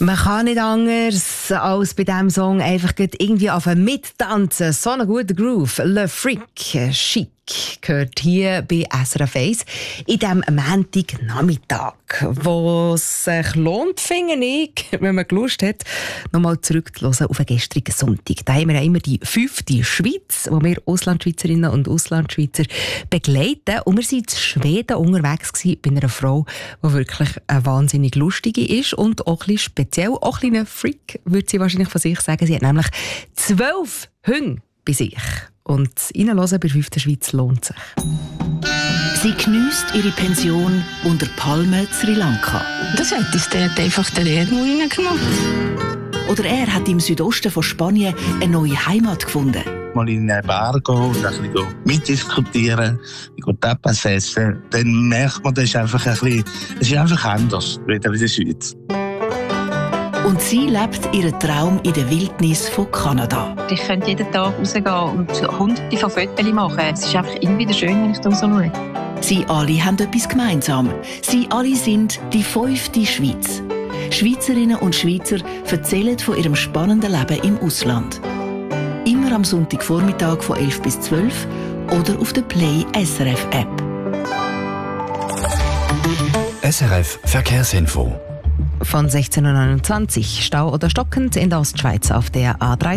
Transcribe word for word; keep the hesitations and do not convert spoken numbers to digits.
Man kann nicht anders als bei diesem Song einfach irgendwie auf ein mittanzen. So ein guter Groove. Le Freak Chic gehört hier bei S R F eins in diesem Montagnachmittag, wo es sich lohnt, finde ich, wenn man Lust hat, nochmal zurückzuhören auf den gestrigen Sonntag. Da haben wir ja immer die fünfte Schweiz, wo wir Auslandschweizerinnen und Auslandschweizer begleiten. Und wir waren in Schweden unterwegs gewesen, bei einer Frau, die wirklich eine wahnsinnig lustige ist und auch ein bisschen speziell, auch ein kleiner Freak, würde sie wahrscheinlich von sich sagen. Sie hat nämlich zwölf Hunde bei sich. Und reinhören bei der fünften Schweiz lohnt sich. Sie geniesst ihre Pension unter Palmen Sri Lanka. Das hat uns dort einfach den Erdmau reingemacht. Oder er hat im Südosten von Spanien eine neue Heimat gefunden. Mal in eine Bar gehen und ein bisschen mitdiskutieren, Tapas essen, dann merkt man, das ist einfach ein bisschen, es ist einfach anders, wieder in der Schweiz. Und sie lebt ihren Traum in der Wildnis von Kanada. Ich könnte jeden Tag rausgehen und hunderte von Fotos machen. Es ist einfach immer wieder schön, wenn ich da so schaue. Sie alle haben etwas gemeinsam. Sie alle sind die fünfte Schweiz. Schweizerinnen und Schweizer erzählen von ihrem spannenden Leben im Ausland. Immer am Sonntagvormittag von elf bis zwölf oder auf der Play S R F App. S R F Verkehrsinfo. Von sechzehn Uhr neunundzwanzig Stau oder stockend in der Ostschweiz auf der A drei.